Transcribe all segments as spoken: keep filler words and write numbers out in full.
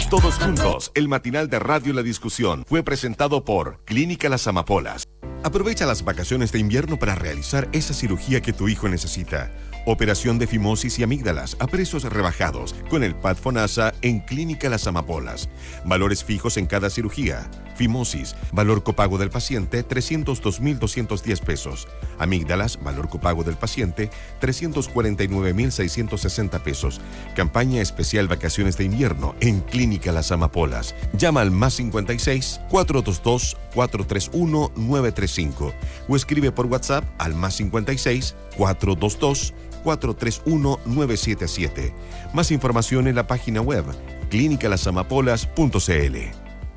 Todos juntos, el matinal de Radio La Discusión fue presentado por Clínica Las Amapolas. Aprovecha las vacaciones de invierno para realizar esa cirugía que tu hijo necesita. Operación de fimosis y amígdalas a precios rebajados con el P A D FONASA en Clínica Las Amapolas. Valores fijos en cada cirugía. Fimosis, valor copago del paciente, trescientos dos mil doscientos diez pesos. Amígdalas, valor copago del paciente, trescientos cuarenta y nueve mil seiscientos sesenta pesos. Campaña especial vacaciones de invierno en Clínica Las Amapolas. Llama al más cincuenta y seis, cuatrocientos veintidós, cuatrocientos treinta y uno, novecientos treinta y cinco o escribe por WhatsApp al más cincuenta y seis, cuatrocientos veintidós, cuatrocientos treinta y uno, novecientos setenta y siete. Más información en la página web clínica las amapolas punto c l.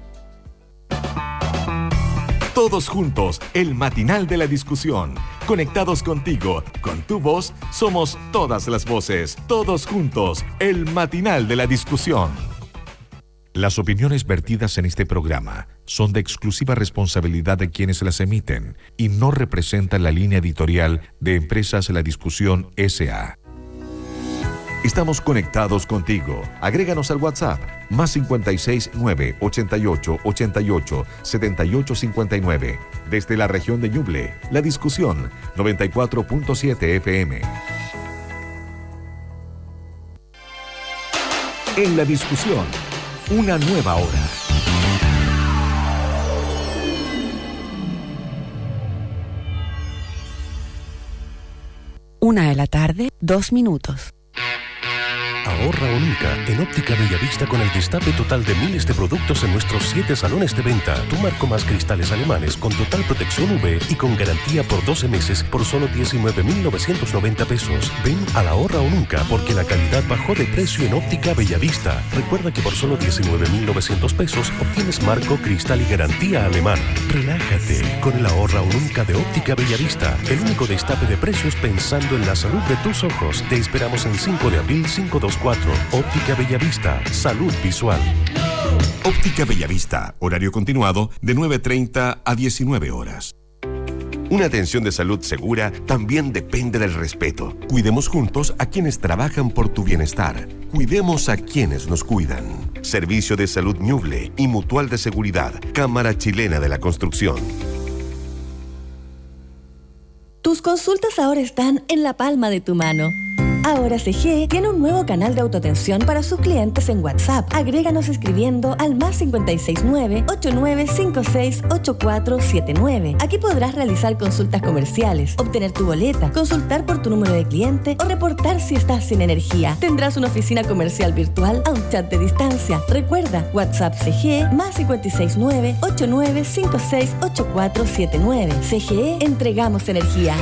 Todos juntos, el matinal de la discusión. Conectados contigo, con tu voz, somos todas las voces. Todos juntos, el matinal de la discusión. Las opiniones vertidas en este programa son de exclusiva responsabilidad de quienes las emiten y no representan la línea editorial de Empresas La Discusión S A Estamos conectados contigo. Agréganos al WhatsApp más cincuenta y seis, nueve, ochenta y ocho, ochenta y ocho, setenta y ocho cincuenta y nueve. Desde la región de Ñuble, La Discusión noventa y cuatro punto siete F M. En La Discusión, una nueva hora. Una de la tarde, dos minutos. Ahorra o nunca en Óptica Bellavista con el destape total de miles de productos en nuestros siete salones de venta. Tu marco más cristales alemanes con total protección U V y con garantía por doce meses por solo diecinueve mil novecientos noventa pesos. Ven a la Ahorra o nunca porque la calidad bajó de precio en Óptica Bellavista. Recuerda que por solo diecinueve mil novecientos pesos obtienes marco, cristal y garantía alemana. Relájate con el Ahorra o nunca de Óptica Bellavista. El único destape de precios pensando en la salud de tus ojos. Te esperamos en cinco de abril, cinco dos cuatro. Óptica Bellavista, salud visual. Óptica Bellavista, horario continuado de nueve treinta a diecinueve horas. Una atención de salud segura también depende del respeto. Cuidemos juntos a quienes trabajan por tu bienestar. Cuidemos a quienes nos cuidan. Servicio de Salud Ñuble y Mutual de Seguridad, Cámara Chilena de la Construcción. Tus consultas ahora están en la palma de tu mano. Ahora C G tiene un nuevo canal de autoatención para sus clientes en WhatsApp. Agréganos escribiendo al más cincuenta y seis, nueve, ochenta y nueve, cincuenta y seis, ochenta y cuatro setenta y nueve. Aquí podrás realizar consultas comerciales, obtener tu boleta, consultar por tu número de cliente o reportar si estás sin energía. Tendrás una oficina comercial virtual a un chat de distancia. Recuerda, WhatsApp C G más cincuenta y seis, nueve, ochenta y nueve, cincuenta y seis, ochenta y cuatro setenta y nueve. C G E, entregamos energía.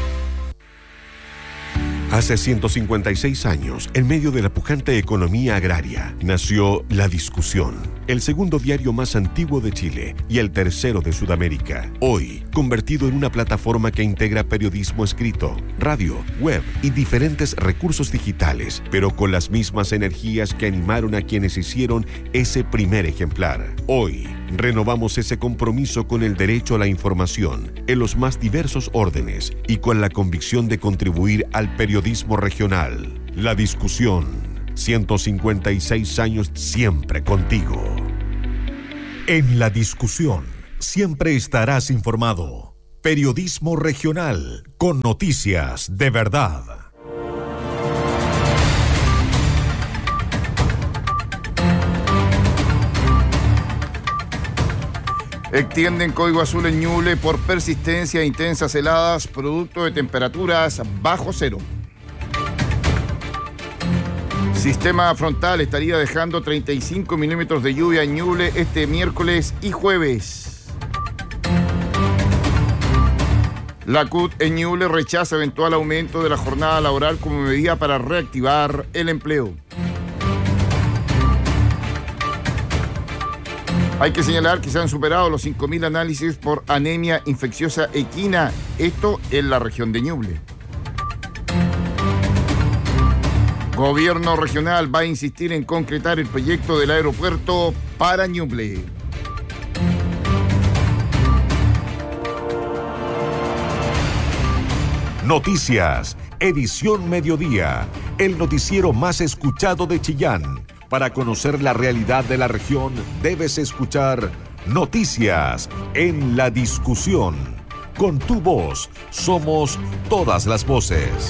Hace ciento cincuenta y seis años, en medio de la pujante economía agraria, nació La Discusión, el segundo diario más antiguo de Chile y el tercero de Sudamérica. Hoy, convertido en una plataforma que integra periodismo escrito, radio, web y diferentes recursos digitales, pero con las mismas energías que animaron a quienes hicieron ese primer ejemplar. Hoy, renovamos ese compromiso con el derecho a la información en los más diversos órdenes y con la convicción de contribuir al periodismo regional. La Discusión, ciento cincuenta y seis años siempre contigo. En La Discusión, siempre estarás informado. Periodismo regional con noticias de verdad. Extienden código azul en Ñuble por persistencia de intensas heladas, producto de temperaturas bajo cero. Sistema frontal estaría dejando treinta y cinco milímetros de lluvia en Ñuble este miércoles y jueves. La C U T en Ñuble rechaza eventual aumento de la jornada laboral como medida para reactivar el empleo. Hay que señalar que se han superado los cinco mil análisis por anemia infecciosa equina, esto en la región de Ñuble. Gobierno regional va a insistir en concretar el proyecto del aeropuerto para Ñuble. Noticias, edición mediodía, el noticiero más escuchado de Chillán. Para conocer la realidad de la región, debes escuchar Noticias en la Discusión. Con tu voz, somos todas las voces.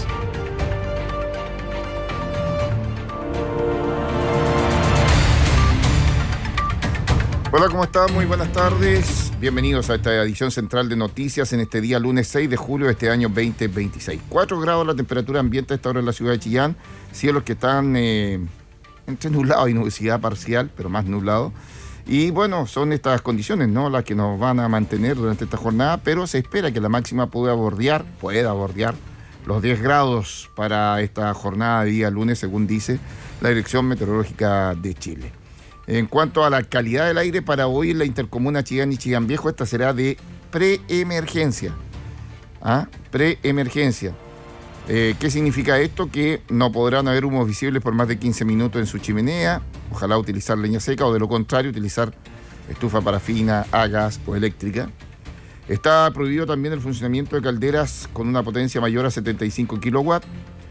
Hola, ¿cómo están? Muy buenas tardes. Bienvenidos a esta edición central de Noticias en este día lunes seis de julio de este año veinte veintiséis. cuatro grados la temperatura ambiente a esta hora en la ciudad de Chillán. Cielos que están eh, entre nublado y nubosidad parcial, pero más nublado. Y bueno, son estas condiciones, ¿no?, las que nos van a mantener durante esta jornada, pero se espera que la máxima pueda bordear, pueda bordear los diez grados para esta jornada de día lunes, según dice la Dirección Meteorológica de Chile. En cuanto a la calidad del aire para hoy en la intercomuna Chillán y Chillán Viejo, esta será de preemergencia. ¿Ah? Preemergencia. Eh, ¿Qué significa esto? Que no podrán haber humos visibles por más de quince minutos en su chimenea. Ojalá utilizar leña seca o de lo contrario utilizar estufa parafina, a gas o eléctrica. Está prohibido también el funcionamiento de calderas con una potencia mayor a setenta y cinco kilowatts.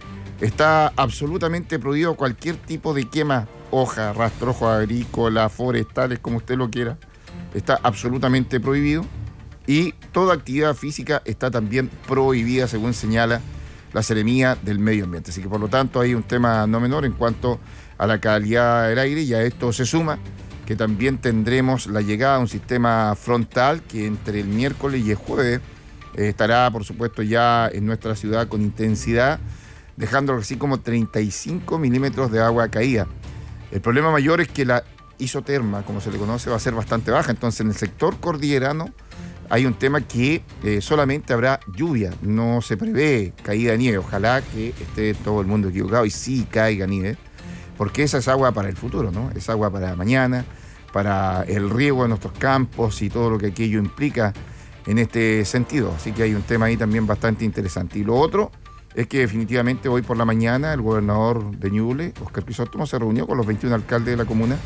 Está absolutamente prohibido cualquier tipo de quema, hoja, rastrojos agrícolas, forestales, como usted lo quiera. Está absolutamente prohibido. Y toda actividad física está también prohibida, según señala la Seremía del Medio Ambiente. Así que, por lo tanto, hay un tema no menor en cuanto a la calidad del aire, y a esto se suma que también tendremos la llegada de un sistema frontal que entre el miércoles y el jueves eh, estará, por supuesto, ya en nuestra ciudad con intensidad, dejando así como treinta y cinco milímetros de agua caída. El problema mayor es que la isoterma, como se le conoce, va a ser bastante baja. Entonces, en el sector cordillerano hay un tema que eh, solamente habrá lluvia, no se prevé caída de nieve. Ojalá que esté todo el mundo equivocado y sí caiga nieve, porque esa es agua para el futuro, ¿no? Es agua para mañana, para el riego de nuestros campos y todo lo que aquello implica en este sentido. Así que hay un tema ahí también bastante interesante. Y lo otro es que definitivamente hoy por la mañana el gobernador de Ñuble, Óscar Crisóstomo, se reunió con los veintiún alcaldes de la comuna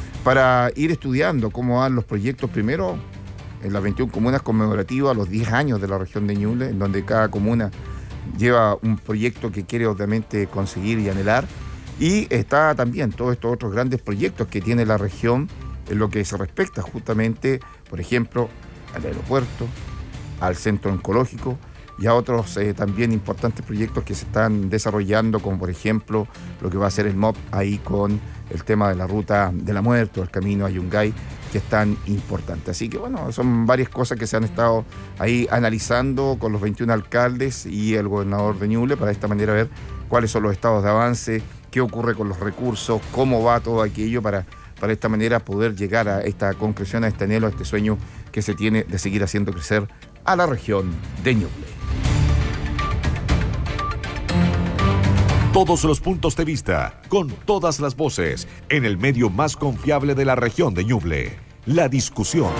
para ir estudiando cómo van los proyectos, primero en las veintiún comunas conmemorativas a los diez años de la región de Ñuble, en donde cada comuna lleva un proyecto que quiere obviamente conseguir y anhelar. Y está también todos estos otros grandes proyectos que tiene la región en lo que se respecta justamente, por ejemplo, al aeropuerto, al centro oncológico y a otros eh, también importantes proyectos que se están desarrollando, como por ejemplo lo que va a ser el M O P ahí con el tema de la ruta de la muerte o el camino a Yungay, que es tan importante. Así que bueno, son varias cosas que se han estado ahí analizando con los veintiún alcaldes y el gobernador de Ñuble para de esta manera ver cuáles son los estados de avance, qué ocurre con los recursos, cómo va todo aquello para, para de esta manera poder llegar a esta concreción, a este anhelo, a este sueño que se tiene de seguir haciendo crecer a la región de Ñuble. Todos los puntos de vista, con todas las voces, en el medio más confiable de la región de Ñuble, La Discusión.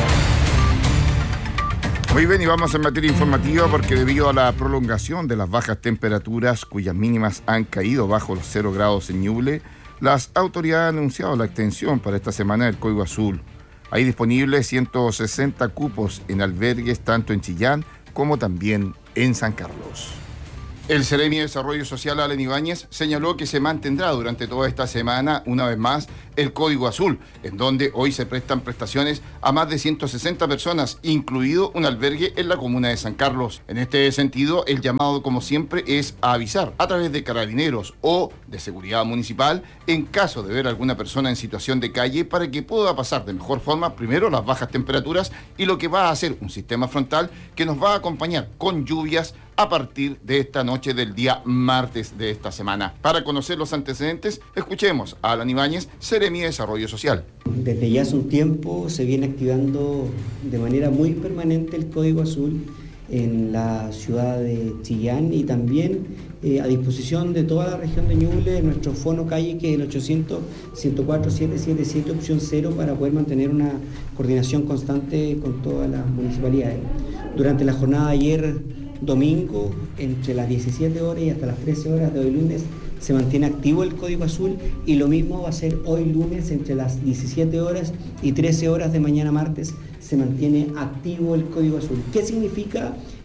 Muy bien, y vamos en materia informativa porque debido a la prolongación de las bajas temperaturas, cuyas mínimas han caído bajo los cero grados en Ñuble, las autoridades han anunciado la extensión para esta semana del Código Azul. Hay disponibles ciento sesenta cupos en albergues tanto en Chillán como también en San Carlos. El Seremi de Desarrollo Social, Allen Ibáñez, señaló que se mantendrá durante toda esta semana, una vez más, el Código Azul, en donde hoy se prestan prestaciones a más de ciento sesenta personas, incluido un albergue en la comuna de San Carlos. En este sentido, el llamado, como siempre, es a avisar a través de carabineros o de seguridad municipal en caso de ver a alguna persona en situación de calle para que pueda pasar de mejor forma, primero, las bajas temperaturas y lo que va a hacer un sistema frontal que nos va a acompañar con lluvias a partir de esta noche del día martes de esta semana. Para conocer los antecedentes, escuchemos a Alan Ibáñez, Seremi de Desarrollo Social. Desde ya hace un tiempo se viene activando de manera muy permanente el Código Azul en la ciudad de Chillán y también eh, a disposición de toda la región de Ñuble, nuestro fono calle que es el ochocientos, ciento cuatro, setecientos setenta y siete, opción cero, para poder mantener una coordinación constante con todas las municipalidades. Durante la jornada de ayer domingo, entre las diecisiete horas y hasta las trece horas de hoy lunes, se mantiene activo el Código Azul, y lo mismo va a ser hoy lunes entre las diecisiete horas y trece horas de mañana martes, se mantiene activo el Código Azul. ¿Qué significa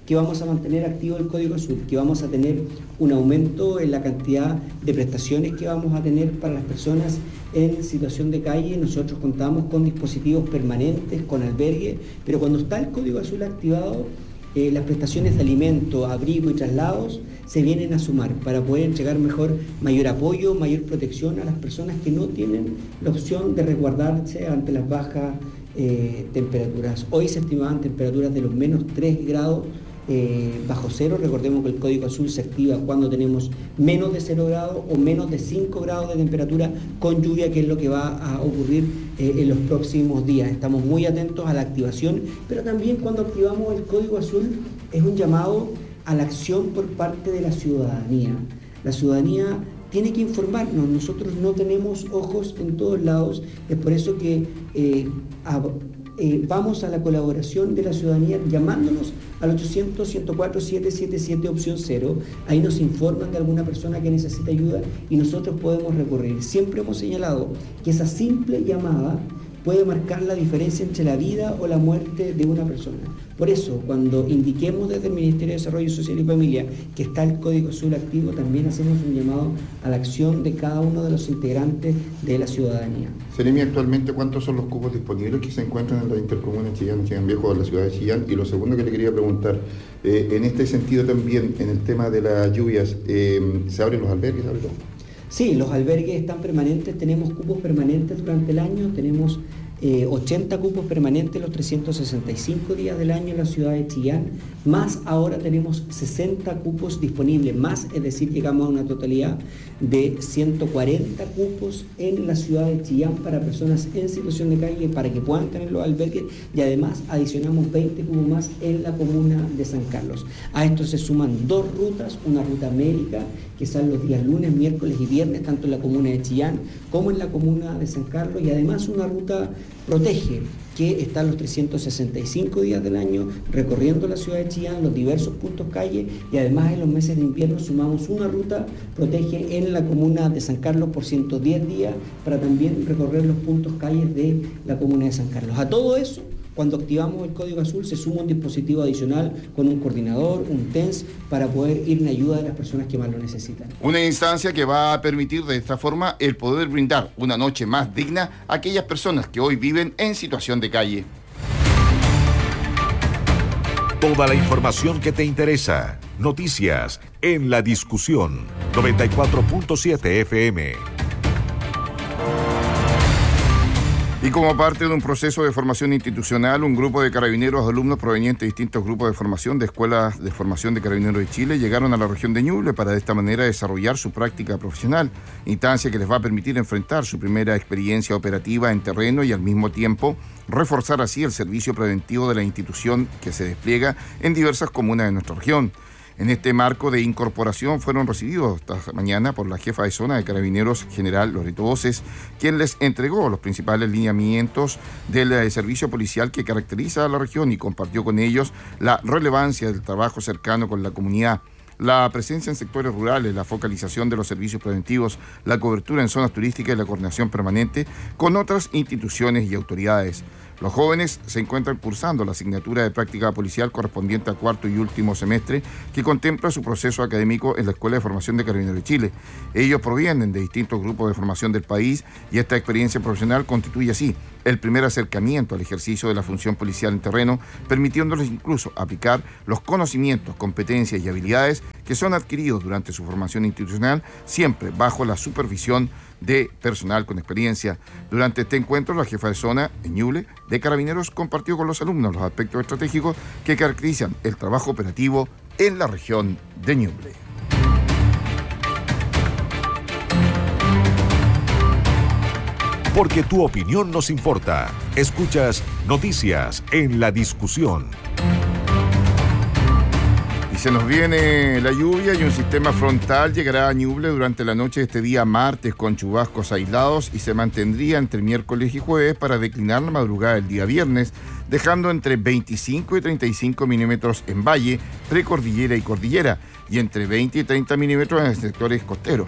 que vamos a mantener activo el Código Azul, que vamos a tener un aumento en la cantidad de prestaciones que vamos a tener para las personas en situación de calle. Nosotros contamos con dispositivos permanentes, con albergue, pero cuando está el Código Azul activado, eh, las prestaciones de alimento, abrigo y traslados se vienen a sumar para poder entregar mejor, mayor apoyo, mayor protección a las personas que no tienen la opción de resguardarse ante las bajas eh, temperaturas. Hoy se estimaban temperaturas de los menos tres grados eh, bajo cero. Recordemos que el Código Azul se activa cuando tenemos menos de cero grados o menos de cinco grados de temperatura con lluvia, que es lo que va a ocurrir eh, en los próximos días. Estamos muy atentos a la activación, pero también cuando activamos el Código Azul es un llamado a la acción por parte de la ciudadanía. La ciudadanía tiene que informarnos, nosotros no tenemos ojos en todos lados, es por eso que eh, a, eh, vamos a la colaboración de la ciudadanía llamándonos al ochocientos, ciento cuatro, setecientos setenta y siete opción cero, ahí nos informan de alguna persona que necesita ayuda y nosotros podemos recurrir. Siempre hemos señalado que esa simple llamada puede marcar la diferencia entre la vida o la muerte de una persona. Por eso, cuando indiquemos desde el Ministerio de Desarrollo Social y Familia que está el Código Azul activo, también hacemos un llamado a la acción de cada uno de los integrantes de la ciudadanía. Seremi, actualmente, ¿cuántos son los cupos disponibles que se encuentran en la intercomuna Chillán, Chillán Viejo, de la ciudad de Chillán? Y lo segundo que le quería preguntar, eh, en este sentido también, en el tema de las lluvias, eh, ¿se abren los albergues? ¿Se abre todo? Sí, los albergues están permanentes, tenemos cupos permanentes durante el año, tenemos eh, ochenta cupos permanentes los trescientos sesenta y cinco días del año en la ciudad de Chillán, más ahora tenemos sesenta cupos disponibles, más, es decir, llegamos a una totalidad de ciento cuarenta cupos en la ciudad de Chillán para personas en situación de calle, para que puedan tener los albergues, y además adicionamos veinte cupos más en la comuna de San Carlos. A esto se suman dos rutas, una ruta médica que sale los días lunes, miércoles y viernes, tanto en la comuna de Chillán como en la comuna de San Carlos, y además una ruta Protege, que está los trescientos sesenta y cinco días del año recorriendo la ciudad de Chillán, los diversos puntos calle, y además en los meses de invierno sumamos una ruta Protege en la comuna de San Carlos por ciento diez días para también recorrer los puntos calles de la comuna de San Carlos. A todo eso, cuando activamos el Código Azul, se suma un dispositivo adicional con un coordinador, un T E N S, para poder ir en ayuda de las personas que más lo necesitan. Una instancia que va a permitir de esta forma el poder brindar una noche más digna a aquellas personas que hoy viven en situación de calle. Toda la información que te interesa. Noticias en La Discusión. noventa y cuatro punto siete F M. Y como parte de un proceso de formación institucional, un grupo de carabineros alumnos provenientes de distintos grupos de formación de escuelas de formación de carabineros de Chile llegaron a la región de Ñuble para de esta manera desarrollar su práctica profesional, instancia que les va a permitir enfrentar su primera experiencia operativa en terreno y al mismo tiempo reforzar así el servicio preventivo de la institución que se despliega en diversas comunas de nuestra región. En este marco de incorporación fueron recibidos esta mañana por la jefa de zona de Carabineros, general Loreto Voces, quien les entregó los principales lineamientos del servicio policial que caracteriza a la región y compartió con ellos la relevancia del trabajo cercano con la comunidad, la presencia en sectores rurales, la focalización de los servicios preventivos, la cobertura en zonas turísticas y la coordinación permanente con otras instituciones y autoridades. Los jóvenes se encuentran cursando la asignatura de práctica policial correspondiente al cuarto y último semestre que contempla su proceso académico en la Escuela de Formación de Carabineros de Chile. Ellos provienen de distintos grupos de formación del país y esta experiencia profesional constituye así el primer acercamiento al ejercicio de la función policial en terreno, permitiéndoles incluso aplicar los conocimientos, competencias y habilidades que son adquiridos durante su formación institucional, siempre bajo la supervisión de personal con experiencia. Durante este encuentro, la jefa de zona en Ñuble de Carabineros compartió con los alumnos los aspectos estratégicos que caracterizan el trabajo operativo en la región de Ñuble. Porque tu opinión nos importa. Escuchas Noticias en La Discusión. Se nos viene la lluvia y un sistema frontal llegará a Ñuble durante la noche de este día martes con chubascos aislados y se mantendría entre miércoles y jueves para declinar la madrugada del día viernes, dejando entre veinticinco y treinta y cinco milímetros en valle, precordillera y cordillera, y entre veinte y treinta milímetros en sectores costeros.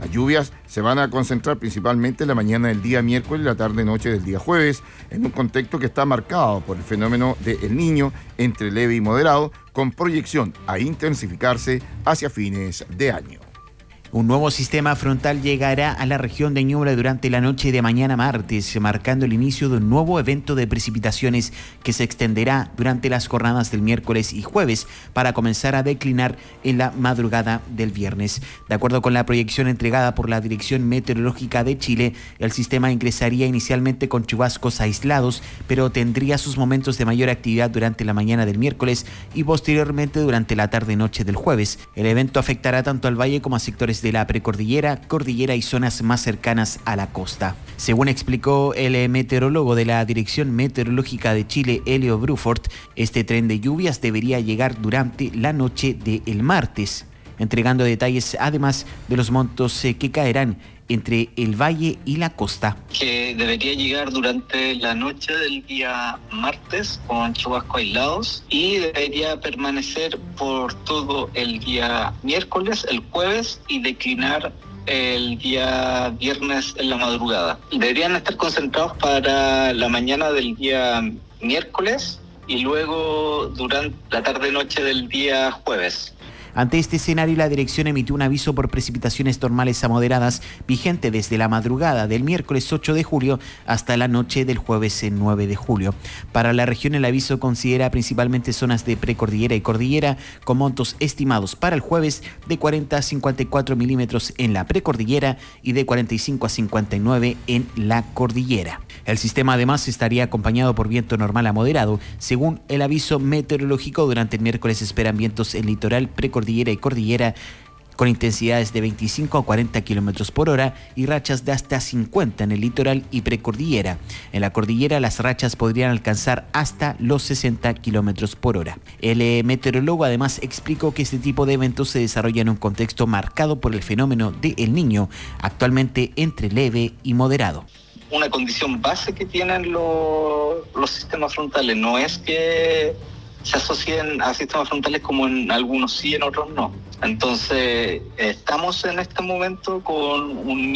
Las lluvias se van a concentrar principalmente en la mañana del día miércoles y la tarde-noche del día jueves, en un contexto que está marcado por el fenómeno de El Niño entre leve y moderado, con proyección a intensificarse hacia fines de año. Un nuevo sistema frontal llegará a la región de Ñuble durante la noche de mañana martes, marcando el inicio de un nuevo evento de precipitaciones que se extenderá durante las jornadas del miércoles y jueves para comenzar a declinar en la madrugada del viernes. De acuerdo con la proyección entregada por la Dirección Meteorológica de Chile, el sistema ingresaría inicialmente con chubascos aislados, pero tendría sus momentos de mayor actividad durante la mañana del miércoles y posteriormente durante la tarde-noche del jueves. El evento afectará tanto al valle como a sectores de la precordillera, cordillera y zonas más cercanas a la costa. Según explicó el meteorólogo de la Dirección Meteorológica de Chile, Elio Bruford, este tren de lluvias debería llegar durante la noche del martes, entregando detalles además de los montos que caerán entre el valle y la costa. Que debería llegar durante la noche del día martes con chubascos aislados y debería permanecer por todo el día miércoles, el jueves y declinar el día viernes en la madrugada. Deberían estar concentrados para la mañana del día miércoles y luego durante la tarde-noche del día jueves. Ante este escenario, la dirección emitió un aviso por precipitaciones normales a moderadas vigente desde la madrugada del miércoles ocho de julio hasta la noche del jueves nueve de julio. Para la región, el aviso considera principalmente zonas de precordillera y cordillera, con montos estimados para el jueves de cuarenta a cincuenta y cuatro milímetros en la precordillera y de cuarenta y cinco a cincuenta y nueve en la cordillera. El sistema además estaría acompañado por viento normal a moderado. Según el aviso meteorológico, durante el miércoles se esperan vientos en litoral, precordillera y cordillera con intensidades de veinticinco a cuarenta kilómetros por hora y rachas de hasta cincuenta en el litoral y precordillera. En la cordillera las rachas podrían alcanzar hasta los sesenta kilómetros por hora. El eh, meteorólogo además explicó que este tipo de eventos se desarrolla en un contexto marcado por el fenómeno de El Niño, actualmente entre leve y moderado. Una condición base que tienen los, los sistemas frontales no es que se asocien a sistemas frontales como en algunos sí, en otros no. Entonces, estamos en este momento con un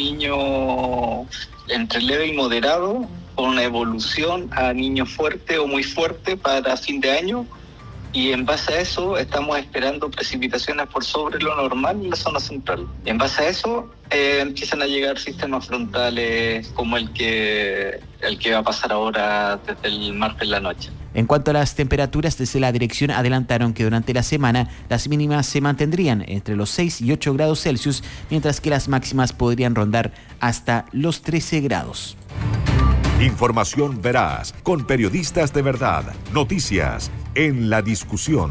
niño entre leve y moderado, con una evolución a niño fuerte o muy fuerte para fin de año, y en base a eso estamos esperando precipitaciones por sobre lo normal en la zona central. Y en base a eso eh, empiezan a llegar sistemas frontales como el que, el que va a pasar ahora desde el martes en la noche. En cuanto a las temperaturas, desde la dirección adelantaron que durante la semana las mínimas se mantendrían entre los seis y ocho grados Celsius, mientras que las máximas podrían rondar hasta los trece grados. Información veraz, con periodistas de verdad. Noticias en la discusión.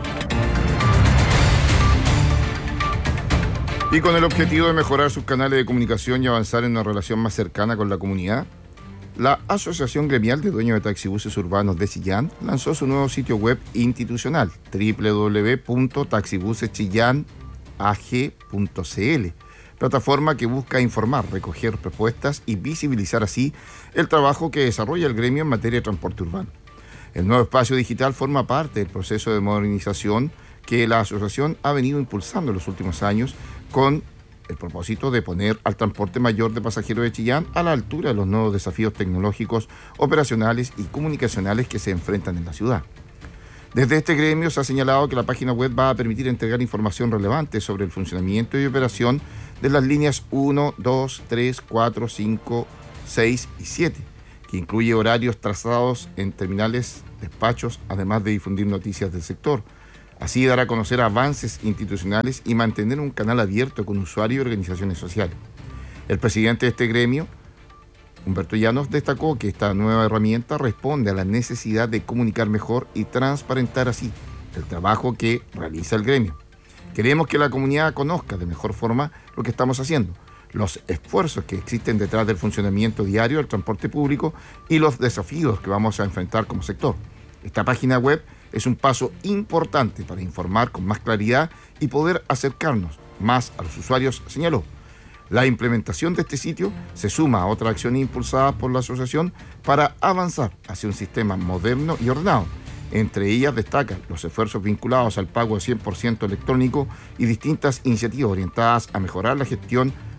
Y con el objetivo de mejorar sus canales de comunicación y avanzar en una relación más cercana con la comunidad, la Asociación Gremial de Dueños de Taxibuses Urbanos de Chillán lanzó su nuevo sitio web institucional, doble u doble u doble u punto taxibuses chillán a g punto c l, plataforma que busca informar, recoger propuestas y visibilizar así el trabajo que desarrolla el gremio en materia de transporte urbano. El nuevo espacio digital forma parte del proceso de modernización que la asociación ha venido impulsando en los últimos años con el propósito de poner al transporte mayor de pasajeros de Chillán a la altura de los nuevos desafíos tecnológicos, operacionales y comunicacionales que se enfrentan en la ciudad. Desde este gremio se ha señalado que la página web va a permitir entregar información relevante sobre el funcionamiento y operación de las líneas uno, dos, tres, cuatro, cinco, seis y siete, que incluye horarios trazados en terminales, despachos, además de difundir noticias del sector. Así dar a conocer avances institucionales y mantener un canal abierto con usuarios y organizaciones sociales. El presidente de este gremio, Humberto Llanos, destacó que esta nueva herramienta responde a la necesidad de comunicar mejor y transparentar así el trabajo que realiza el gremio. Queremos que la comunidad conozca de mejor forma lo que estamos haciendo, los esfuerzos que existen detrás del funcionamiento diario del transporte público y los desafíos que vamos a enfrentar como sector. Esta página web es un paso importante para informar con más claridad y poder acercarnos más a los usuarios, señaló. La implementación de este sitio se suma a otras acciones impulsadas por la asociación para avanzar hacia un sistema moderno y ordenado. Entre ellas destacan los esfuerzos vinculados al pago de cien por ciento electrónico y distintas iniciativas orientadas a mejorar la gestión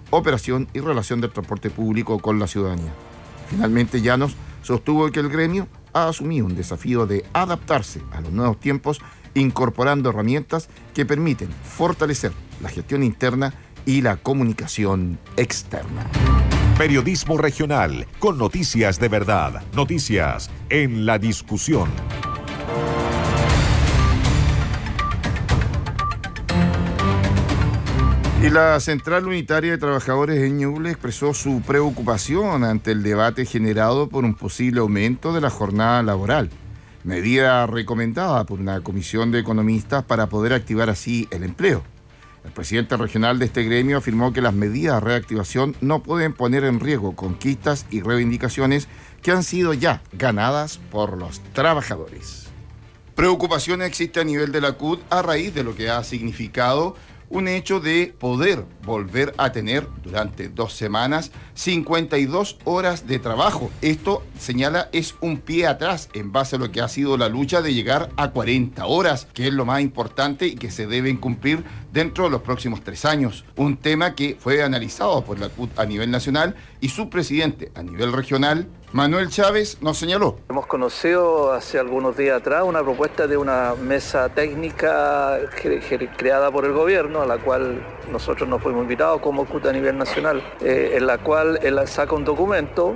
operación y relación del transporte público con la ciudadanía. Finalmente, Llanos sostuvo que el gremio ha asumido un desafío de adaptarse a los nuevos tiempos, incorporando herramientas que permiten fortalecer la gestión interna y la comunicación externa. Periodismo regional, con noticias de verdad. Noticias en la discusión. Y la Central Unitaria de Trabajadores en Ñuble expresó su preocupación ante el debate generado por un posible aumento de la jornada laboral, medida recomendada por una comisión de economistas para poder activar así el empleo. El presidente regional de este gremio afirmó que las medidas de reactivación no pueden poner en riesgo conquistas y reivindicaciones que han sido ya ganadas por los trabajadores. Preocupación existe a nivel de la C U T a raíz de lo que ha significado un hecho de poder volver a tener durante dos semanas cincuenta y dos horas de trabajo. Esto, señala, es un pie atrás en base a lo que ha sido la lucha de llegar a cuarenta horas, que es lo más importante y que se deben cumplir dentro de los próximos tres años. Un tema que fue analizado por la C U T a nivel nacional y su presidente a nivel regional, Manuel Chávez, nos señaló. Hemos conocido hace algunos días atrás una propuesta de una mesa técnica creada por el gobierno, a la cual nosotros nos fuimos invitados como C U T a nivel nacional, eh, en la cual él saca un documento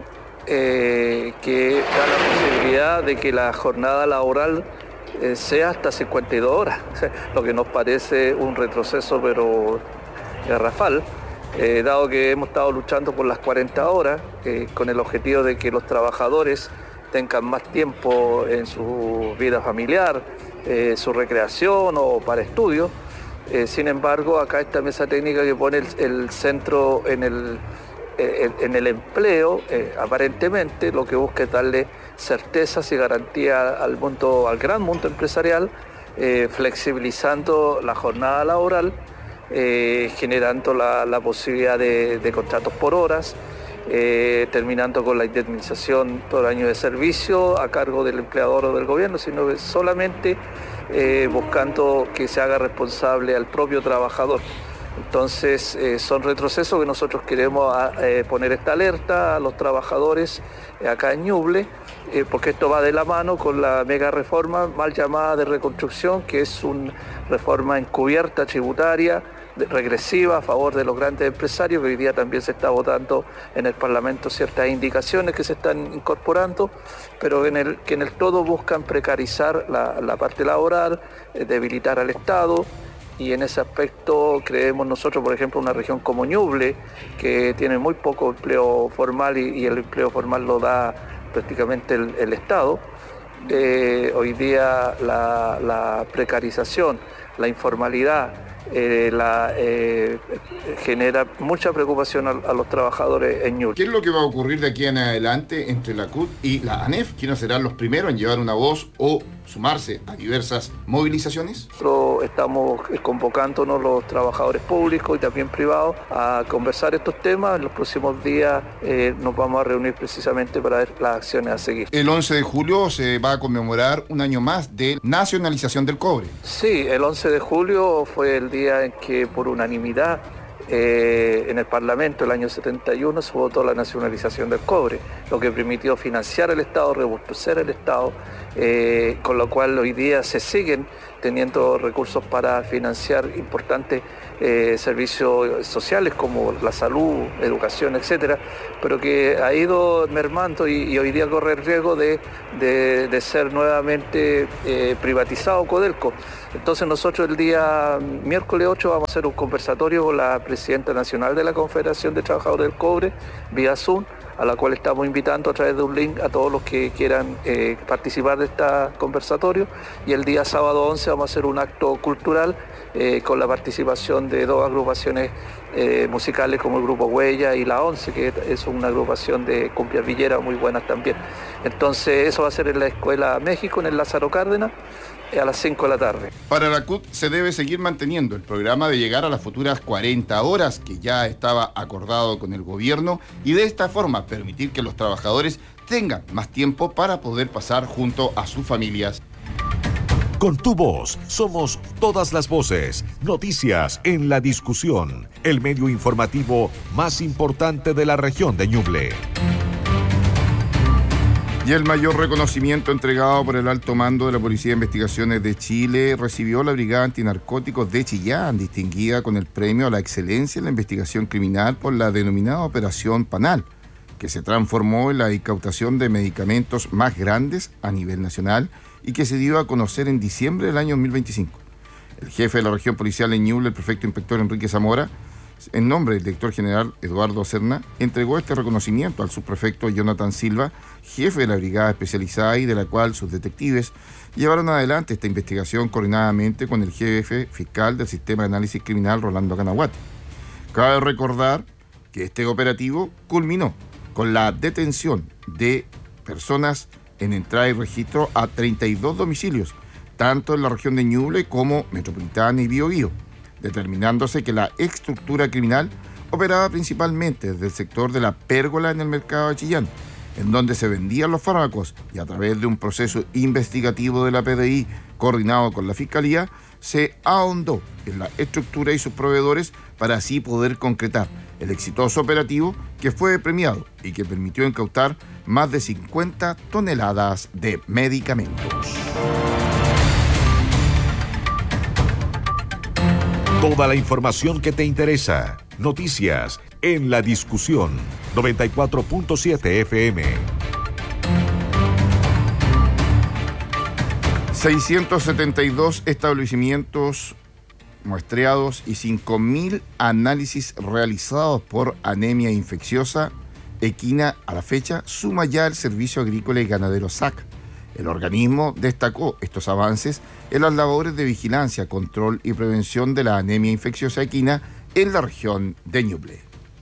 eh, que da la posibilidad de que la jornada laboral eh, sea hasta cincuenta y dos horas, lo que nos parece un retroceso pero garrafal. Eh, dado que hemos estado luchando por las cuarenta horas, eh, con el objetivo de que los trabajadores tengan más tiempo en su vida familiar, eh, su recreación o para estudios. Eh, sin embargo, acá esta mesa técnica que pone el, el centro en el, en, en el empleo, eh, aparentemente lo que busca es darle certezas y garantía al mundo, al gran mundo empresarial, eh, flexibilizando la jornada laboral, Eh, generando la, la posibilidad de, de contratos por horas, eh, terminando con la indemnización por año de servicio a cargo del empleador o del gobierno, sino que solamente eh, buscando que se haga responsable al propio trabajador. Entonces eh, son retrocesos que nosotros queremos eh, poner esta alerta a los trabajadores eh, acá en Ñuble, eh, porque esto va de la mano con la mega reforma mal llamada de reconstrucción, que es una reforma encubierta tributaria, regresiva a favor de los grandes empresarios, que hoy día también se está votando en el Parlamento ciertas indicaciones que se están incorporando, pero en el, que en el todo buscan precarizar la, la parte laboral, eh, debilitar al Estado. Y en ese aspecto creemos nosotros, por ejemplo, una región como Ñuble, que tiene muy poco empleo formal y, y el empleo formal lo da prácticamente el, el Estado. Eh, hoy día la, la precarización, la informalidad, eh, la, eh, genera mucha preocupación a, a los trabajadores en Ñuble. ¿Qué es lo que va a ocurrir de aquí en adelante entre la C U T y la ANEF? ¿Quiénes serán los primeros en llevar una voz o sumarse a diversas movilizaciones? Nosotros estamos convocándonos los trabajadores públicos y también privados a conversar estos temas. En los próximos días eh, nos vamos a reunir precisamente para ver las acciones a seguir. El once de julio se va a conmemorar un año más de nacionalización del cobre. Sí, el once de julio fue el día en que por unanimidad Eh, en el Parlamento el año setenta y uno se votó la nacionalización del cobre, lo que permitió financiar el Estado, robustecer el Estado, eh, con lo cual hoy día se siguen teniendo recursos para financiar importantes eh, servicios sociales como la salud, educación, etcétera, pero que ha ido mermando y, y hoy día corre el riesgo de, de, de ser nuevamente eh, privatizado Codelco. Entonces nosotros el día miércoles ocho vamos a hacer un conversatorio con la presidenta nacional de la Confederación de Trabajadores del Cobre, vía Zoom, a la cual estamos invitando a través de un link a todos los que quieran eh, participar de este conversatorio. Y el día sábado once vamos a hacer un acto cultural eh, con la participación de dos agrupaciones eh, musicales como el Grupo Huella y La Once, que es una agrupación de cumbias villeras muy buenas también. Entonces eso va a ser en la Escuela México, en el Lázaro Cárdenas, a las cinco de la tarde. Para la C U T se debe seguir manteniendo el programa de llegar a las futuras cuarenta horas que ya estaba acordado con el gobierno y de esta forma permitir que los trabajadores tengan más tiempo para poder pasar junto a sus familias. Con tu voz somos todas las voces. Noticias en la discusión. El medio informativo más importante de la región de Ñuble. Y el mayor reconocimiento entregado por el alto mando de la Policía de Investigaciones de Chile recibió la Brigada Antinarcóticos de Chillán, distinguida con el premio a la excelencia en la investigación criminal por la denominada Operación Panal, que se transformó en la incautación de medicamentos más grandes a nivel nacional y que se dio a conocer en diciembre del año dos mil veinticinco. El jefe de la región policial en Ñuble, el prefecto inspector Enrique Zamora, en nombre del director general Eduardo Serna, entregó este reconocimiento al subprefecto Jonathan Silva, jefe de la brigada especializada y de la cual sus detectives llevaron adelante esta investigación coordinadamente con el jefe fiscal del Sistema de Análisis Criminal, Rolando Canaguati. Cabe recordar que este operativo culminó con la detención de personas en entrada y registro a treinta y dos domicilios, tanto en la región de Ñuble como Metropolitana y Biobío, determinándose que la estructura criminal operaba principalmente desde el sector de la pérgola en el mercado de Chillán, en donde se vendían los fármacos, y a través de un proceso investigativo de la P D I coordinado con la Fiscalía, se ahondó en la estructura y sus proveedores para así poder concretar el exitoso operativo que fue premiado y que permitió incautar más de cincuenta toneladas de medicamentos. Toda la información que te interesa. Noticias en la discusión. noventa y cuatro punto siete F M. seiscientos setenta y dos establecimientos muestreados y cinco mil análisis realizados por anemia infecciosa equina a la fecha suma ya el Servicio Agrícola y Ganadero S A C. El organismo destacó estos avances en las labores de vigilancia, control y prevención de la anemia infecciosa equina en la región de Ñuble.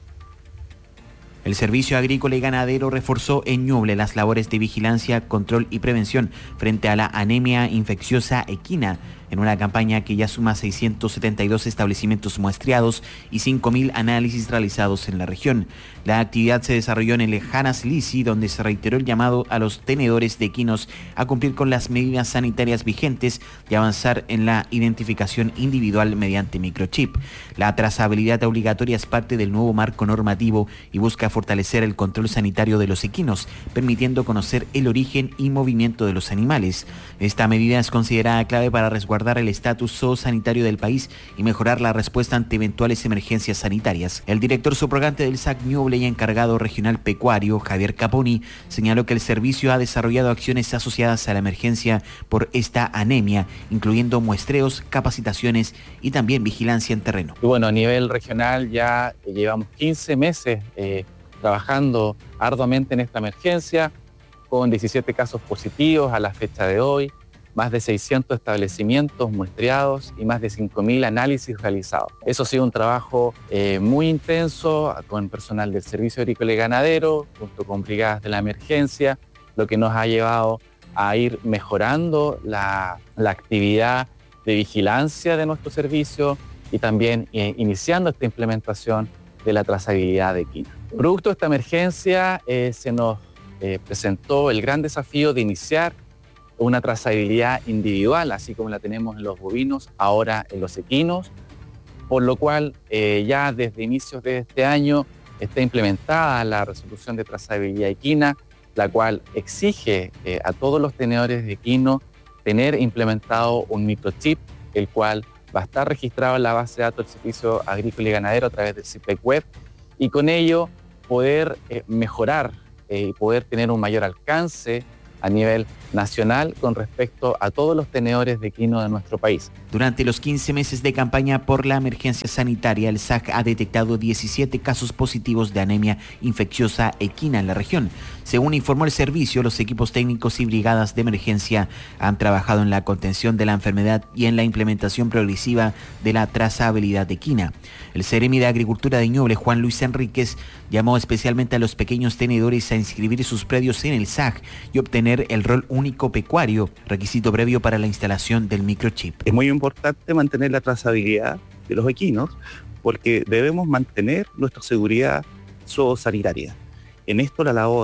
El Servicio Agrícola y Ganadero reforzó en Ñuble las labores de vigilancia, control y prevención frente a la anemia infecciosa equina, en una campaña que ya suma seiscientos setenta y dos establecimientos muestreados y cinco mil análisis realizados en la región. La actividad se desarrolló en el Lejanas Lisi, donde se reiteró el llamado a los tenedores de equinos a cumplir con las medidas sanitarias vigentes y avanzar en la identificación individual mediante microchip. La trazabilidad obligatoria es parte del nuevo marco normativo y busca fortalecer el control sanitario de los equinos, permitiendo conocer el origen y movimiento de los animales. Esta medida es considerada clave para resguardar el estatus zoosanitario del país y mejorar la respuesta ante eventuales emergencias sanitarias. El director subrogante del S A C Ñuble y encargado regional pecuario, Javier Caponi, señaló que el servicio ha desarrollado acciones asociadas a la emergencia por esta anemia, incluyendo muestreos, capacitaciones y también vigilancia en terreno. Y bueno, a nivel regional ya llevamos quince meses eh, trabajando arduamente en esta emergencia, con diecisiete casos positivos a la fecha de hoy, más de seiscientos establecimientos muestreados y más de cinco mil análisis realizados. Eso ha sido un trabajo eh, muy intenso con personal del Servicio Agrícola y Ganadero, junto con brigadas de la emergencia, lo que nos ha llevado a ir mejorando la, la actividad de vigilancia de nuestro servicio y también eh, iniciando esta implementación de la trazabilidad de equina. Producto de esta emergencia eh, se nos eh, presentó el gran desafío de iniciar una trazabilidad individual, así como la tenemos en los bovinos, ahora en los equinos, por lo cual eh, ya desde inicios de este año está implementada la resolución de trazabilidad equina, la cual exige eh, a todos los tenedores de equino tener implementado un microchip, el cual va a estar registrado en la base de datos del Servicio Agrícola y Ganadero a través del C I P E C Web, y con ello poder eh, mejorar y eh, poder tener un mayor alcance a nivel nacional con respecto a todos los tenedores de equino de nuestro país. Durante los quince meses de campaña por la emergencia sanitaria, el S A C ha detectado diecisiete casos positivos de anemia infecciosa equina en la región. Según informó el servicio, los equipos técnicos y brigadas de emergencia han trabajado en la contención de la enfermedad y en la implementación progresiva de la trazabilidad equina. El Seremi de Agricultura de Ñuble, Juan Luis Enríquez, llamó especialmente a los pequeños tenedores a inscribir sus predios en el S A C y obtener el rol único pecuario, requisito previo para la instalación del microchip. Es muy importante mantener la trazabilidad de los equinos porque debemos mantener nuestra seguridad zoosanitaria. En esto la labor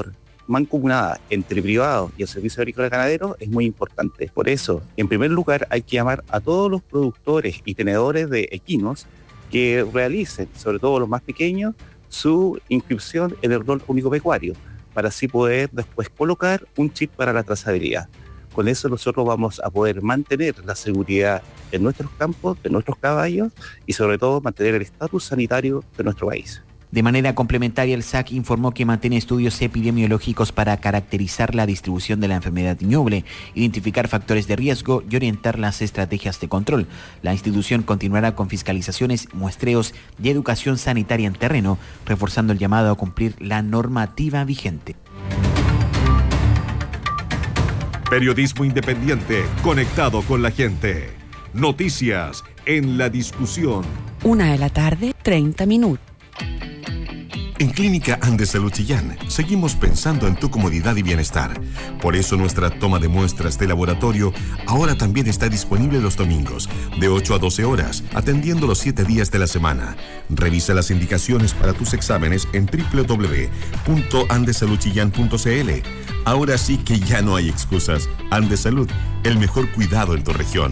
mancomunada entre privados y el servicio agrícola ganadero es muy importante. Por eso, en primer lugar, hay que llamar a todos los productores y tenedores de equinos que realicen, sobre todo los más pequeños, su inscripción en el rol único pecuario, para así poder después colocar un chip para la trazabilidad. Con eso nosotros vamos a poder mantener la seguridad en nuestros campos, de nuestros caballos y sobre todo mantener el estatus sanitario de nuestro país. De manera complementaria, el S A C informó que mantiene estudios epidemiológicos para caracterizar la distribución de la enfermedad ñuble, identificar factores de riesgo y orientar las estrategias de control. La institución continuará con fiscalizaciones, muestreos y educación sanitaria en terreno, reforzando el llamado a cumplir la normativa vigente. Periodismo independiente, conectado con la gente. Noticias en la discusión. Una de la tarde, treinta minutos. En Clínica Andes Salud Chillán seguimos pensando en tu comodidad y bienestar. Por eso nuestra toma de muestras de laboratorio ahora también está disponible los domingos, de ocho a doce horas, atendiendo los siete días de la semana. Revisa las indicaciones para tus exámenes en doble u doble u doble u punto andes salud chillán punto c l. Ahora sí que ya no hay excusas. Andes Salud, el mejor cuidado en tu región.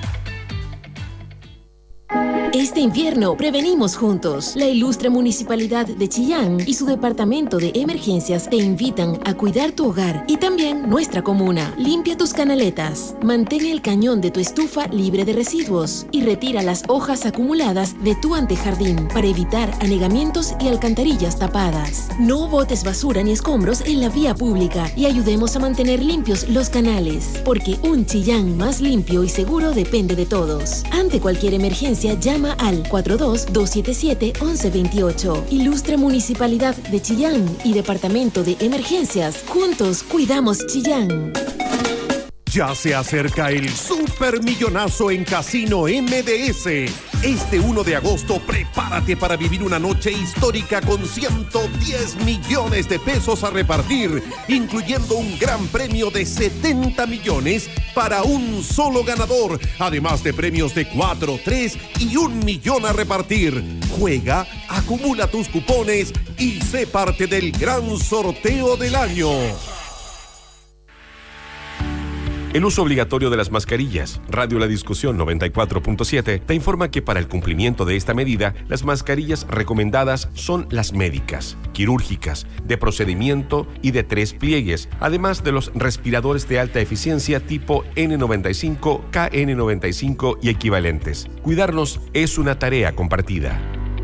Este invierno prevenimos juntos. La ilustre Municipalidad de Chillán y su Departamento de Emergencias te invitan a cuidar tu hogar y también nuestra comuna. Limpia tus canaletas, mantén el cañón de tu estufa libre de residuos y retira las hojas acumuladas de tu antejardín para evitar anegamientos y alcantarillas tapadas. No botes basura ni escombros en la vía pública y ayudemos a mantener limpios los canales, porque un Chillán más limpio y seguro depende de todos. Ante cualquier emergencia, llama al cuatro dos dos siete siete once veintiocho. Ilustre Municipalidad de Chillán y Departamento de Emergencias. Juntos cuidamos Chillán. Ya se acerca el supermillonazo en Casino M D S. Este uno de agosto, prepárate para vivir una noche histórica con ciento diez millones de pesos a repartir, incluyendo un gran premio de setenta millones para un solo ganador, además de premios de cuatro, tres y un millón a repartir. Juega, acumula tus cupones y sé parte del gran sorteo del año. El uso obligatorio de las mascarillas. Radio La Discusión noventa y cuatro punto siete te informa que para el cumplimiento de esta medida, las mascarillas recomendadas son las médicas, quirúrgicas, de procedimiento y de tres pliegues, además de los respiradores de alta eficiencia tipo N noventa y cinco, K N noventa y cinco y equivalentes. Cuidarnos es una tarea compartida.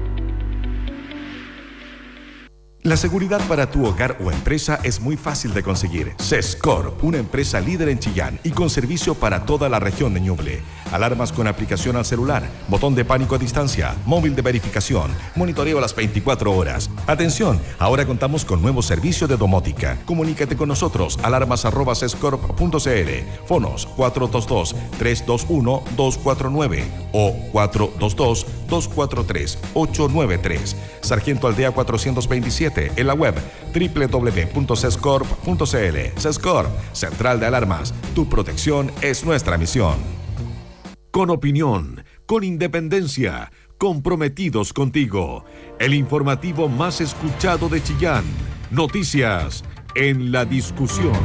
La seguridad para tu hogar o empresa es muy fácil de conseguir. Sescorp, una empresa líder en Chillán y con servicio para toda la región de Ñuble. Alarmas con aplicación al celular, botón de pánico a distancia, móvil de verificación, monitoreo a las veinticuatro horas. Atención, ahora contamos con nuevo servicio de domótica. Comunícate con nosotros, alarmas arroba sescorp punto c l, fonos cuatro dos dos, tres dos uno, dos cuatro nueve o cuatro dos dos, dos cuatro tres, ocho nueve tres. Sargento Aldea cuatrocientos veintisiete. En la web doble u doble u doble u punto sescorp punto c l. Sescorp, Central de Alarmas. Tu protección es nuestra misión. Con opinión, con independencia, comprometidos contigo. El informativo más escuchado de Chillán. Noticias en la discusión.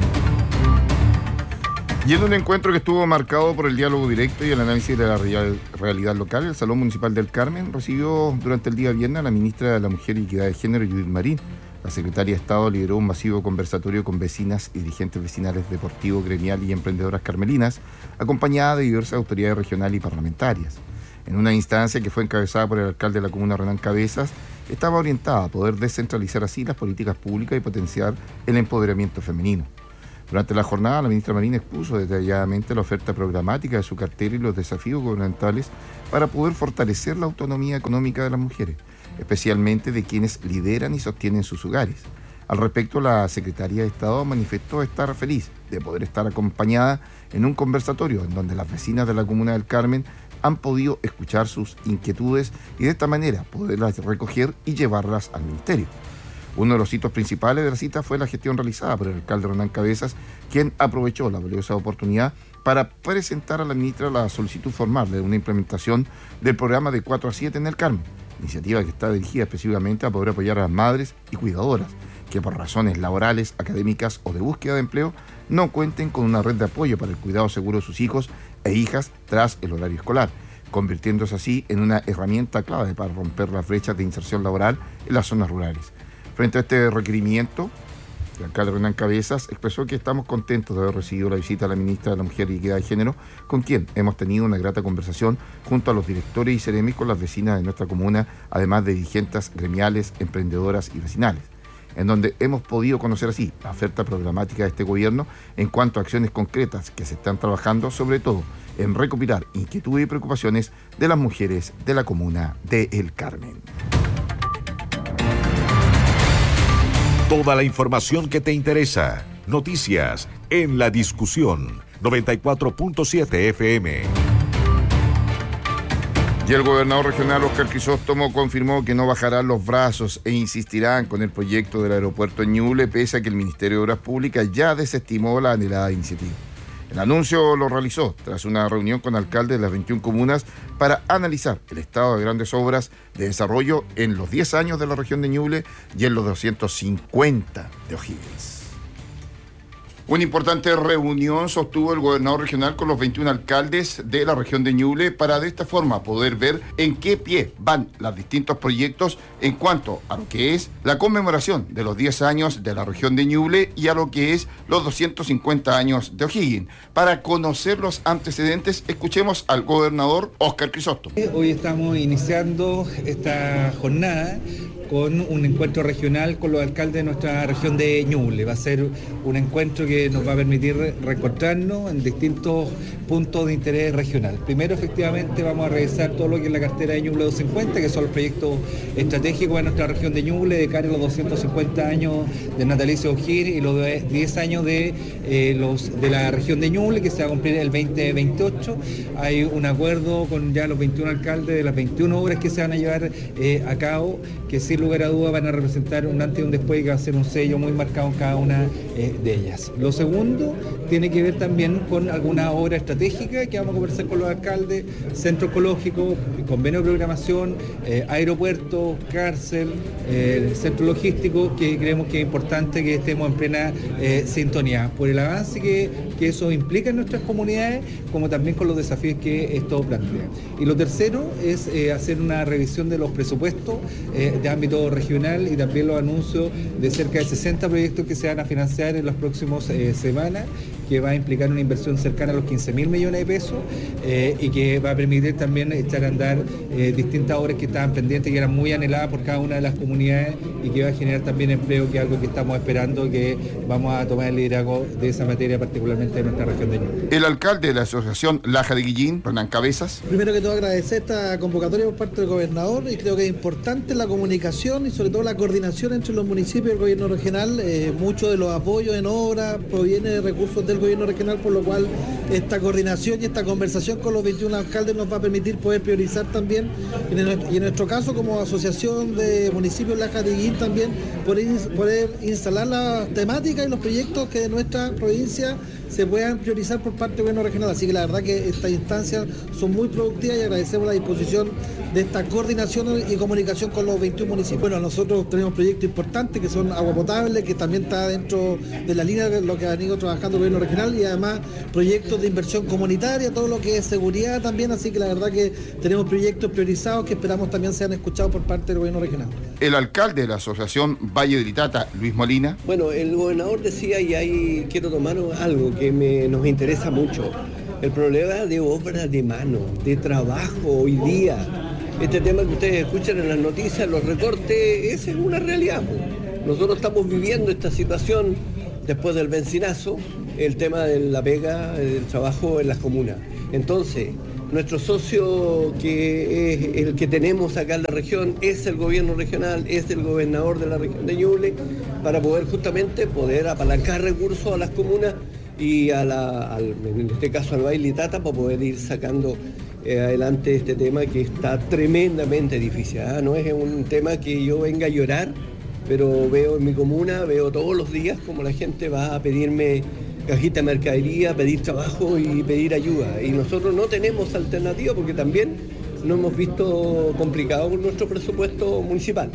Y en un encuentro que estuvo marcado por el diálogo directo y el análisis de la real, realidad local, el Salón Municipal del Carmen recibió durante el día viernes a la ministra de la Mujer y Equidad de Género, Judith Marín. La secretaria de Estado lideró un masivo conversatorio con vecinas y dirigentes vecinales deportivos, gremial y emprendedoras carmelinas, acompañada de diversas autoridades regionales y parlamentarias. En una instancia que fue encabezada por el alcalde de la comuna, Renan Cabezas, estaba orientada a poder descentralizar así las políticas públicas y potenciar el empoderamiento femenino. Durante la jornada, la ministra Marín expuso detalladamente la oferta programática de su cartera y los desafíos gubernamentales para poder fortalecer la autonomía económica de las mujeres, especialmente de quienes lideran y sostienen sus hogares. Al respecto, la secretaria de Estado manifestó estar feliz de poder estar acompañada en un conversatorio en donde las vecinas de la comuna del Carmen han podido escuchar sus inquietudes y de esta manera poderlas recoger y llevarlas al ministerio. Uno de los hitos principales de la cita fue la gestión realizada por el alcalde Renan Cabezas, quien aprovechó la valiosa oportunidad para presentar a la ministra la solicitud formal de una implementación del programa de cuatro a siete en el Carmen, iniciativa que está dirigida específicamente a poder apoyar a las madres y cuidadoras, que por razones laborales, académicas o de búsqueda de empleo no cuenten con una red de apoyo para el cuidado seguro de sus hijos e hijas tras el horario escolar, convirtiéndose así en una herramienta clave para romper las brechas de inserción laboral en las zonas rurales. Frente a este requerimiento, el alcalde Hernán Cabezas expresó que estamos contentos de haber recibido la visita a la ministra de la Mujer y Equidad de Género, con quien hemos tenido una grata conversación junto a los directores y seremis con las vecinas de nuestra comuna, además de dirigentes gremiales, emprendedoras y vecinales, en donde hemos podido conocer así la oferta programática de este gobierno en cuanto a acciones concretas que se están trabajando, sobre todo en recopilar inquietudes y preocupaciones de las mujeres de la comuna de El Carmen. Toda la información que te interesa. Noticias en La Discusión. noventa y cuatro punto siete F M. Y el gobernador regional Óscar Crisóstomo confirmó que no bajarán los brazos e insistirán con el proyecto del aeropuerto en Ñuble, pese a que el Ministerio de Obras Públicas ya desestimó la anhelada iniciativa. El anuncio lo realizó tras una reunión con alcaldes de las veintiuna comunas para analizar el estado de grandes obras de desarrollo en los diez años de la región de Ñuble y en los doscientos cincuenta de O'Higgins. Una importante reunión sostuvo el gobernador regional con los veintiún alcaldes de la región de Ñuble para de esta forma poder ver en qué pie van los distintos proyectos en cuanto a lo que es la conmemoración de los diez años de la región de Ñuble y a lo que es los doscientos cincuenta años de O'Higgins. Para conocer los antecedentes, escuchemos al gobernador Óscar Crisóstomo. Hoy estamos iniciando esta jornada con un encuentro regional con los alcaldes de nuestra región de Ñuble. Va a ser un encuentro que nos va a permitir reencontrarnos en distintos puntos de interés regional. Primero, efectivamente, vamos a revisar todo lo que es la cartera de Ñuble doscientos cincuenta, que son los proyectos estratégicos de nuestra región de Ñuble de cara a los doscientos cincuenta años de natalicio O'Higgins y los diez años de, eh, los, de la región de Ñuble, que se va a cumplir el veinte veintiocho. Hay un acuerdo con ya los veintiún alcaldes de las veintiuna obras que se van a llevar eh, a cabo, que sin lugar a dudas van a representar un antes y un después, que va a ser un sello muy marcado en cada una eh, de ellas. Lo segundo tiene que ver también con alguna obra estratégica que vamos a conversar con los alcaldes: centro ecológico, convenio de programación, eh, aeropuerto, cárcel, eh, centro logístico, que creemos que es importante que estemos en plena eh, sintonía por el avance que, que eso implica en nuestras comunidades, como también con los desafíos que esto plantea. Y lo tercero es eh, hacer una revisión de los presupuestos eh, de ámbito regional y también los anuncios de cerca de sesenta proyectos que se van a financiar en las próximas eh, semanas, que va a implicar una inversión cercana a los quince mil millones de pesos eh, y que va a permitir también echar a andar eh, distintas obras que estaban pendientes, que eran muy anheladas por cada una de las comunidades, y que va a generar también empleo, que es algo que estamos esperando, que vamos a tomar el liderazgo de esa materia, particularmente de nuestra región de Ñuble. El alcalde de la asociación Laja de Guillín, Hernán Cabezas. Primero que todo, agradecer esta convocatoria por parte del gobernador, y creo que es importante la comunicación y sobre todo la coordinación entre los municipios y el gobierno regional. Eh, mucho de los apoyos en obra proviene de recursos del gobierno regional, por lo cual esta coordinación y esta conversación con los veintiún alcaldes nos va a permitir poder priorizar también, y en nuestro, y en nuestro caso como asociación de municipios Laja de Guillín también poder, poder instalar las temáticas y los proyectos que de nuestra provincia se puedan priorizar por parte del gobierno regional. Así que la verdad que estas instancias son muy productivas y agradecemos la disposición de esta coordinación y comunicación con los veintiún municipios. Bueno, nosotros tenemos proyectos importantes que son agua potable, que también está dentro de la línea de lo que han ido trabajando el gobierno regional, y además proyectos de inversión comunitaria, todo lo que es seguridad también. Así que la verdad que tenemos proyectos priorizados que esperamos también sean escuchados por parte del gobierno regional. El alcalde de la asociación Valle de Litata, Luis Molina. Bueno, el gobernador decía, y ahí quiero tomar algo que me, nos interesa mucho, el problema de obra de mano, de trabajo hoy día. Este tema que ustedes escuchan en las noticias, los recortes, esa es una realidad. Nosotros estamos viviendo esta situación después del bencinazo, el tema de la pega, del trabajo en las comunas. Entonces, nuestro socio, que es el que tenemos acá en la región, es el gobierno regional, es el gobernador de la región de Ñuble, para poder justamente poder apalancar recursos a las comunas y a la, al, en este caso al Valle Litata, para poder ir sacando eh, adelante este tema que está tremendamente difícil. ¿eh? No es un tema que yo venga a llorar, pero veo en mi comuna, veo todos los días como la gente va a pedirme cajita de mercadería, pedir trabajo y pedir ayuda. Y nosotros no tenemos alternativa porque también nos hemos visto complicados con nuestro presupuesto municipal.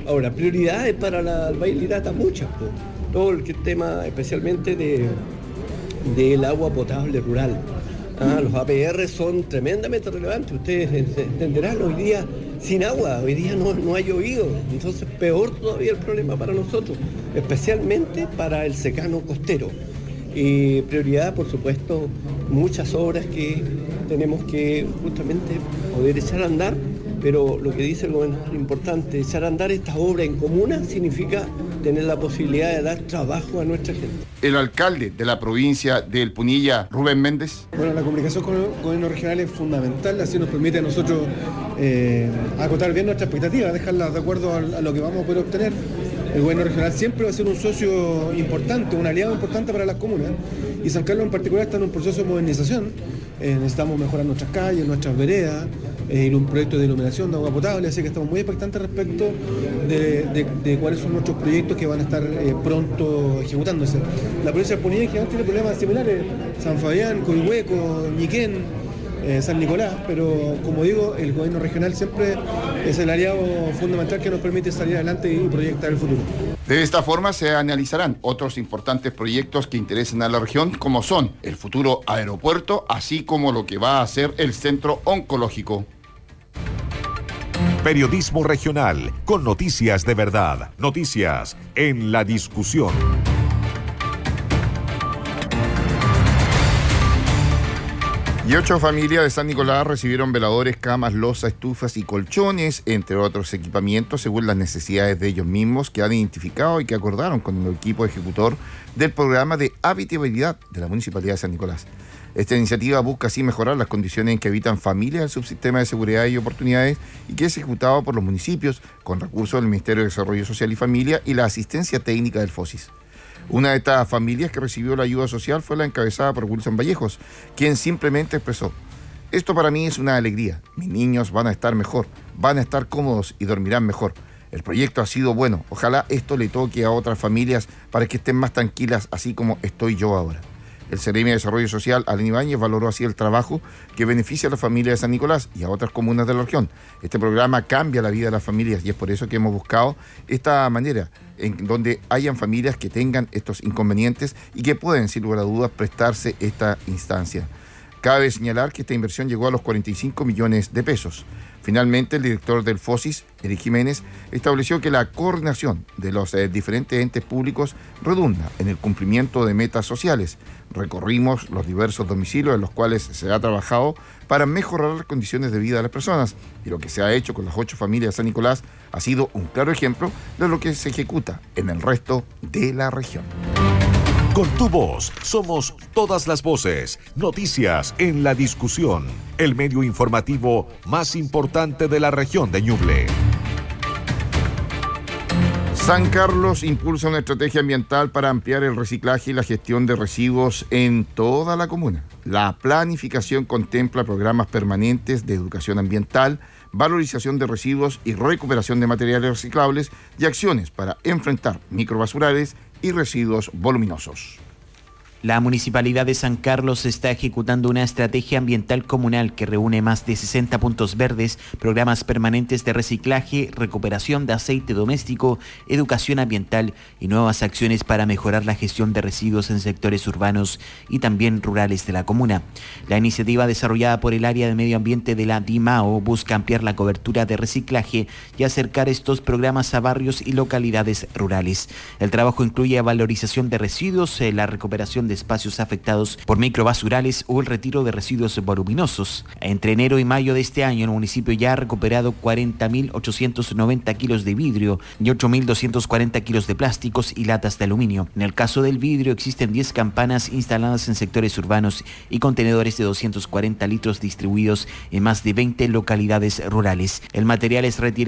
Ahora, prioridades para la Albailirata muchas, pues. Todo el tema especialmente de, del agua potable rural. Ah, los A P R son tremendamente relevantes, ustedes entenderán, hoy día sin agua, hoy día no, no ha llovido, entonces peor todavía el problema para nosotros, especialmente para el secano costero. Y prioridad, por supuesto, muchas obras que tenemos que justamente poder echar a andar, pero lo que dice el gobernador es importante, echar a andar estas obras en comuna significa tener la posibilidad de dar trabajo a nuestra gente. El alcalde de la provincia del Punilla, Rubén Méndez. Bueno, la comunicación con el gobierno regional es fundamental, así nos permite a nosotros eh, acotar bien nuestras expectativas, dejarlas de acuerdo a, a lo que vamos a poder obtener. El gobierno regional siempre va a ser un socio importante, un aliado importante para las comunas, y San Carlos en particular está en un proceso de modernización. Eh, necesitamos mejorar nuestras calles, nuestras veredas, eh, y un proyecto de iluminación de agua potable, así que estamos muy expectantes respecto de, de, de cuáles son nuestros proyectos que van a estar eh, pronto ejecutándose. La provincia de Punilla en general tiene problemas similares, San Fabián, Coihueco, Ñiquén, Eh, San Nicolás, pero como digo, el gobierno regional siempre es el aliado fundamental que nos permite salir adelante y proyectar el futuro. De esta forma se analizarán otros importantes proyectos que interesen a la región, como son el futuro aeropuerto, así como lo que va a ser el centro oncológico. Periodismo regional, con noticias de verdad, noticias en la discusión. Y ocho familias de San Nicolás recibieron veladores, camas, losa, estufas y colchones, entre otros equipamientos, según las necesidades de ellos mismos, que han identificado y que acordaron con el equipo ejecutor del programa de habitabilidad de la Municipalidad de San Nicolás. Esta iniciativa busca así mejorar las condiciones en que habitan familias del subsistema de seguridad y oportunidades y que es ejecutado por los municipios con recursos del Ministerio de Desarrollo Social y Familia y la asistencia técnica del FOSIS. Una de estas familias que recibió la ayuda social fue la encabezada por Wilson Vallejos, quien simplemente expresó: esto para mí es una alegría, mis niños van a estar mejor, van a estar cómodos y dormirán mejor. El proyecto ha sido bueno, ojalá esto le toque a otras familias para que estén más tranquilas, así como estoy yo ahora. El Seremi de Desarrollo Social, Alan Ibáñez, valoró así el trabajo que beneficia a la familia de San Nicolás y a otras comunas de la región. Este programa cambia la vida de las familias y es por eso que hemos buscado esta manera en donde hayan familias que tengan estos inconvenientes y que pueden, sin lugar a dudas, prestarse esta instancia. Cabe señalar que esta inversión llegó a los cuarenta y cinco millones de pesos. Finalmente, el director del FOSIS, Eric Jiménez, estableció que la coordinación de los eh, diferentes entes públicos redunda en el cumplimiento de metas sociales. Recorrimos los diversos domicilios en los cuales se ha trabajado para mejorar las condiciones de vida de las personas, y lo que se ha hecho con las ocho familias de San Nicolás ha sido un claro ejemplo de lo que se ejecuta en el resto de la región. Con tu voz, somos todas las voces. Noticias en la discusión. El medio informativo más importante de la región de Ñuble. San Carlos impulsa una estrategia ambiental para ampliar el reciclaje y la gestión de residuos en toda la comuna. La planificación contempla programas permanentes de educación ambiental, valorización de residuos y recuperación de materiales reciclables y acciones para enfrentar microbasurales y residuos voluminosos. La Municipalidad de San Carlos está ejecutando una estrategia ambiental comunal que reúne más de sesenta puntos verdes, programas permanentes de reciclaje, recuperación de aceite doméstico, educación ambiental y nuevas acciones para mejorar la gestión de residuos en sectores urbanos y también rurales de la comuna. La iniciativa desarrollada por el área de medio ambiente de la DIMAO busca ampliar la cobertura de reciclaje y acercar estos programas a barrios y localidades rurales. El trabajo incluye valorización de residuos, la recuperación de espacios afectados por microbasurales o el retiro de residuos voluminosos. Entre enero y mayo de este año, el municipio ya ha recuperado cuarenta mil ochocientos noventa kilos de vidrio y ocho mil doscientos cuarenta kilos de plásticos y latas de aluminio. En el caso del vidrio, existen diez campanas instaladas en sectores urbanos y contenedores de doscientos cuarenta litros distribuidos en más de veinte localidades rurales. El material es retirado